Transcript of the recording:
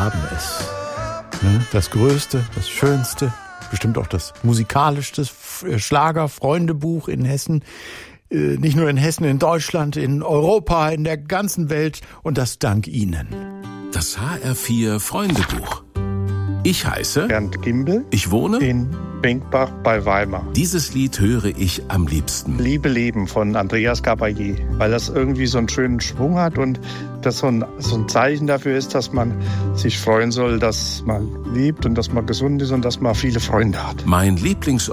haben es. Das Größte, das Schönste, bestimmt auch das musikalischste Schlager-Freundebuch in Hessen. Nicht nur in Hessen, in Deutschland, in Europa, in der ganzen Welt. Und das dank Ihnen. Das HR4 Freundebuch. Ich heiße Bernd Gimbel. Ich wohne in Benkbach bei Weimar. Dieses Lied höre ich am liebsten. Liebe Leben von Andreas Gabalier, weil das irgendwie so einen schönen Schwung hat und das so ein Zeichen dafür ist, dass man sich freuen soll, dass man lebt und dass man gesund ist und dass man viele Freunde hat. Mein Lieblingsort